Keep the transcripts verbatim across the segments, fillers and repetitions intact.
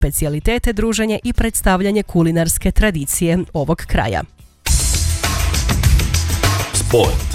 specijalitete, druženje i predstavljanje kulinarske tradicije ovog kraja. Sport.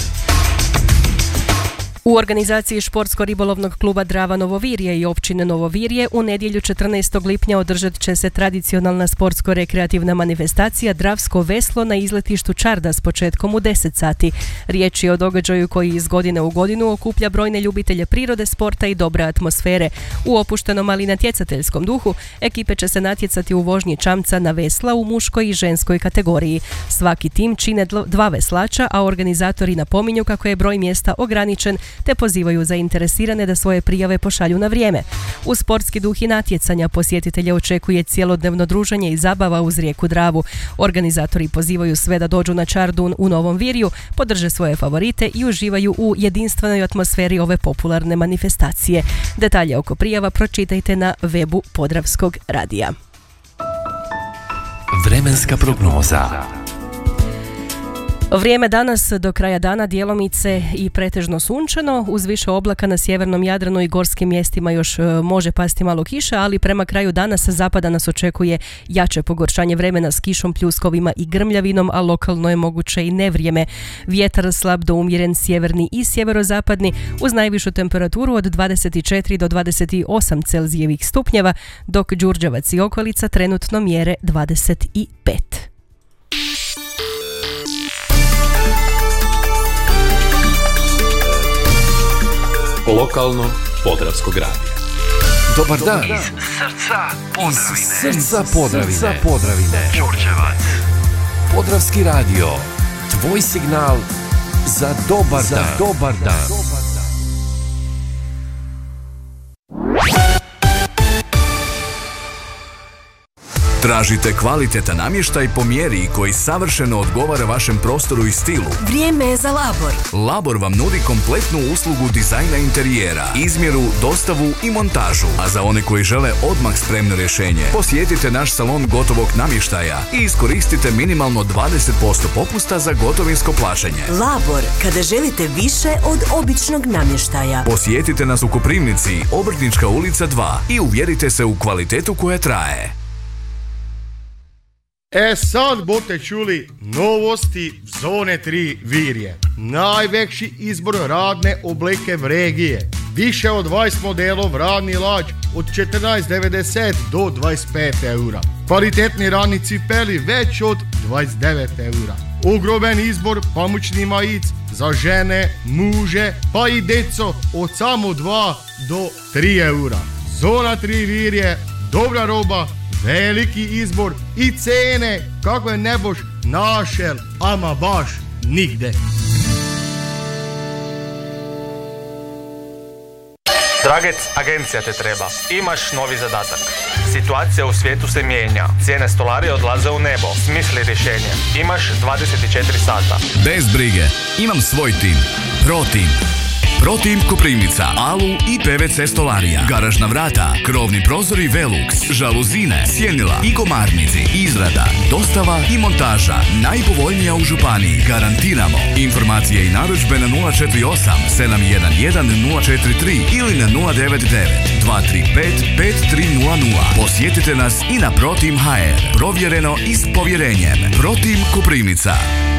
U organizaciji Športsko-ribolovnog kluba Drava Novovirje i općine Novovirje u nedjelju četrnaestog lipnja održat će se tradicionalna sportsko-rekreativna manifestacija Dravsko veslo na izletištu Čarda s početkom u deset sati. Riječ je o događaju koji iz godine u godinu okuplja brojne ljubitelje prirode, sporta i dobre atmosfere. U opuštenom ali natjecateljskom duhu ekipe će se natjecati u vožnji čamca na vesla u muškoj i ženskoj kategoriji. Svaki tim čine dva veslača, a organizatori napominju kako je broj mjesta ograničen te pozivaju zainteresirane da svoje prijave pošalju na vrijeme. U sportski duh i natjecanja posjetitelje očekuje cjelodnevno druženje i zabava uz rijeku Dravu. Organizatori pozivaju sve da dođu na Čardu u Novom Virju, podrže svoje favorite i uživaju u jedinstvenoj atmosferi ove popularne manifestacije. Detalje oko prijava pročitajte na webu Podravskog radija. Vremenska prognoza. Vrijeme danas do kraja dana djelomice i pretežno sunčano, uz više oblaka na sjevernom Jadranu i gorskim mjestima još može pasti malo kiša, ali prema kraju dana sa zapada nas očekuje jače pogoršanje vremena s kišom, pljuskovima i grmljavinom, a lokalno je moguće i nevrijeme. Vjetar slab do umjeren sjeverni i sjeverozapadni uz najvišu temperaturu od dvadeset četiri do dvadeset osam Celzijevih stupnjeva, dok Đurđevac i okolica trenutno mjere dvadeset pet. Lokalno Podravskog radija. Dobar dan. Iz srca Podravine. Iz srca Podravine. Srca Podravine. Đurđevac. Podravski radio. Tvoj signal za dobar za dan. Dobar dan. Tražite kvalitetan namještaj po mjeri koji savršeno odgovara vašem prostoru i stilu. Vrijeme je za Labor. Labor vam nudi kompletnu uslugu dizajna interijera, izmjeru, dostavu i montažu. A za one koji žele odmah spremno rješenje, posjetite naš salon gotovog namještaja i iskoristite minimalno dvadeset posto popusta za gotovinsko plaćanje. Labor, kada želite više od običnog namještaja. Posjetite nas u Koprivnici, Obrtnička ulica dva i uvjerite se u kvalitetu koja traje. E sad bote čuli novosti Zone tri Virje. Najveći izbor radne oblike v regije. Više od dvadeset modelov radni lađ od četrnaest devedeset do dvadeset pet eura. Kvalitetni radni cipeli već od dvadeset devet eura. Ogromen izbor pamučni majic za žene, muže pa i djeco od samo dva do tri eura. Zona tri Virje, dobra roba, veliki izbor i cene kako je ne boš našel, ama baš nigde. Dragec, agencija te treba. Imaš novi zadatak. Situacija u svijetu se mijenja. Cijene stolarije odlaze u nebo. Smisli rješenje. Imaš dvadeset četiri sata. Bez brige, imam svoj tim. Pro Team. Pro Team Koprivnica, Alu i P V C stolarija, garažna vrata, krovni prozori Velux, žaluzine, sjenila i komarnici, izrada, dostava i montaža, najpovoljnija u županiji, garantiramo. Informacije i narudžbe na nula četiri osam sedam jedan jedan nula četiri tri ili na nula devet devet dva tri pet pet tri nula nula. Posjetite nas i na Pro Team H R, provjereno i s povjerenjem. Pro Team Koprivnica.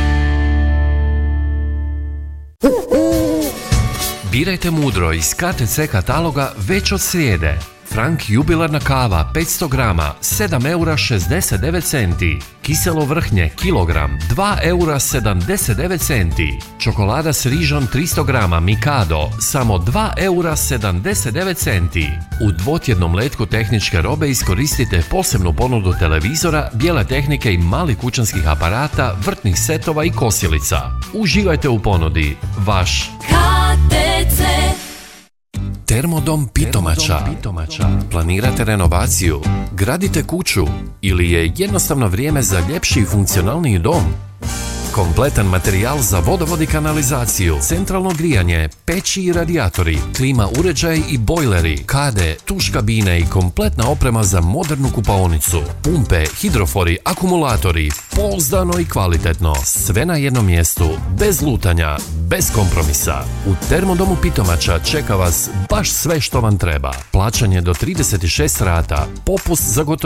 Birajte mudro iz K T C kataloga već od srijede. Frank jubilarna kava petsto grama sedam eura šezdeset devet centi. Kiselo vrhnje kilogram dva eura sedamdeset devet centi. Čokolada s rižom tristo grama Mikado samo dva eura sedamdeset devet centi. U dvotjednom letku tehničke robe iskoristite posebnu ponudu televizora, bijele tehnike i malih kućanskih aparata, vrtnih setova i kosilica. Uživajte u ponudi. Vaš K T C. Termodom Pitomača. Planirate renovaciju, gradite kuću ili je jednostavno vrijeme za ljepši i funkcionalniji dom? Kompletan materijal za vodovod i kanalizaciju, centralno grijanje, peći i radijatori, klima uređaj i bojleri, kade, tuš kabine i kompletna oprema za modernu kupaonicu, pumpe, hidrofori, akumulatori, Pouzdano i kvalitetno, sve na jednom mjestu, bez lutanja, bez kompromisa. U Termodomu Pitomača čeka vas baš sve što vam treba. Plaćanje do trideset šest rata, popust za gotovinu